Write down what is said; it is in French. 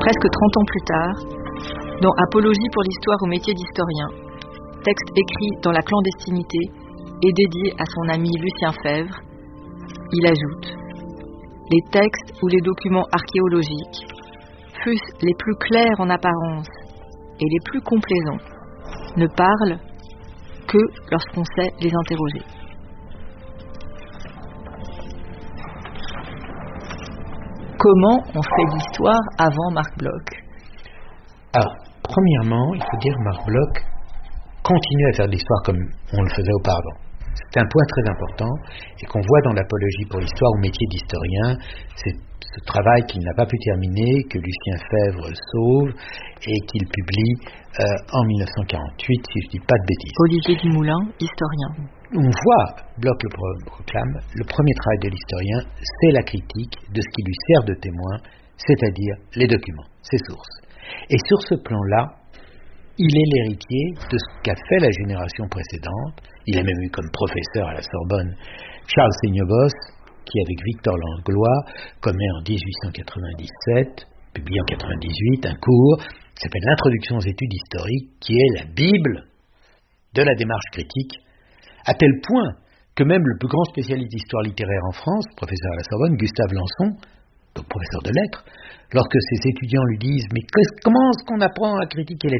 presque 30 ans plus tard, dans Apologie pour l'histoire au métier d'historien, texte écrit dans la clandestinité et dédié à son ami Lucien Febvre, il ajoute: les textes ou les documents archéologiques, fussent les plus clairs en apparence et les plus complaisants, ne parlent que lorsqu'on sait les interroger. Comment on fait l'histoire avant Marc Bloch? Alors, premièrement, il faut dire que Marc Bloch continue à faire de l'histoire comme on le faisait auparavant. C'est un point très important et qu'on voit dans l'apologie pour l'histoire au métier d'historien. C'est ce travail qu'il n'a pas pu terminer, que Lucien Febvre sauve et qu'il publie en 1948, si je ne dis pas de bêtises. Olivier Dumoulin, historien. On voit, Bloch le proclame, le premier travail de l'historien, c'est la critique de ce qui lui sert de témoin, c'est-à-dire les documents, ses sources. Et sur ce plan-là, il est l'héritier de ce qu'a fait la génération précédente. Il a même eu comme professeur à la Sorbonne Charles Seignobos, qui avec Victor Langlois commet en 1897, publié en 98, un cours qui s'appelle l'Introduction aux études historiques, qui est la Bible de la démarche critique, à tel point que même le plus grand spécialiste d'histoire littéraire en France, professeur à la Sorbonne, Gustave Lançon, donc professeur de lettres, lorsque ses étudiants lui disent « Mais comment est-ce qu'on apprend à critiquer les